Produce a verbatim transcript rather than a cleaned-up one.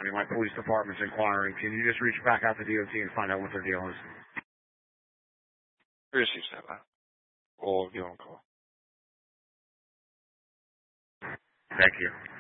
I mean, my police department's inquiring. Can you just reach back out to D O T and find out what their deal is? Receive that. We'll give them a call. Thank you.